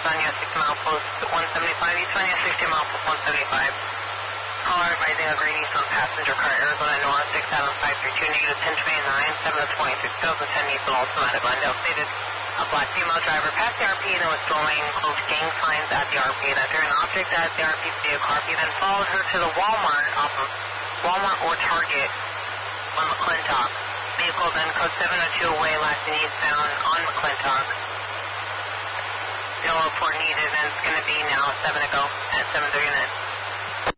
Vanya 6 mile post 175, East Vanya 60 mile post 175. Caller advising a green Nissan passenger car, Arizona Nora 67532, negative 1029, 7 of 26, 2010 Nissan Altima, Glendale stated. A black female driver passed the RP and was throwing, quote, gang signs at the RP and after an object at the RP's vehicle. RP then followed her to the Walmart off of Walmart or Target on McClintock. Vehicle then code 702 away, lasting eastbound on McClintock. No report needed, and it's going to be now 7 ago at 7:39.